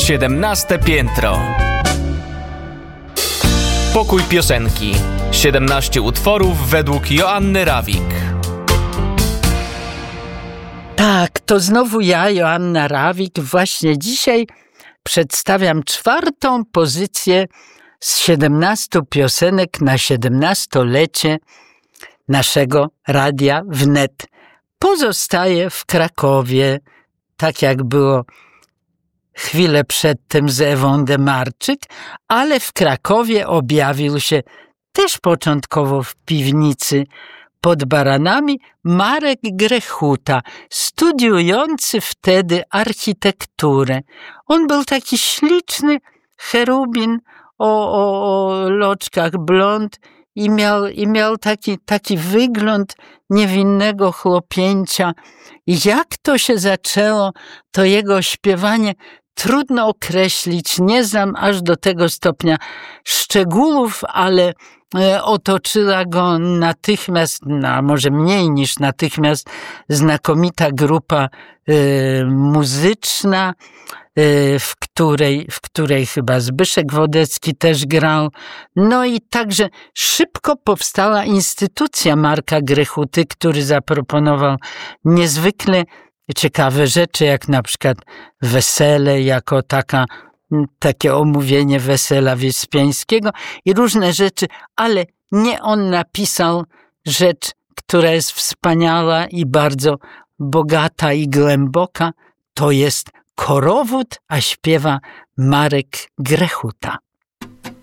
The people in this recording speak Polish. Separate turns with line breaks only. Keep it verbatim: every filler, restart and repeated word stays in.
siedemnaste piętro. Pokój piosenki. siedemnaście utworów według Joanny Rawik.
Tak, to znowu ja, Joanna Rawik. Właśnie dzisiaj przedstawiam czwartą pozycję z siedemnastu piosenek na siedemnastolecie naszego Radia Wnet. Pozostaje w Krakowie, tak jak było chwilę przedtem z Ewą Demarczyk, ale w Krakowie objawił się też początkowo w piwnicy pod Baranami Marek Grechuta, studiujący wtedy architekturę. On był taki śliczny cherubin o, o, o loczkach blond i miał, i miał taki, taki wygląd niewinnego chłopięcia. I jak to się zaczęło, to jego śpiewanie trudno określić, nie znam aż do tego stopnia szczegółów, ale otoczyła go natychmiast, a może mniej niż natychmiast, znakomita grupa y, muzyczna, y, w której, w której chyba Zbyszek Wodecki też grał. No i także szybko powstała instytucja Marka Grechuty, który zaproponował niezwykle ciekawe rzeczy, jak na przykład wesele, jako taka, takie omówienie wesela Wyspiańskiego i różne rzeczy, ale nie on napisał rzecz, która jest wspaniała i bardzo bogata i głęboka. To jest Korowód, a śpiewa Marek Grechuta.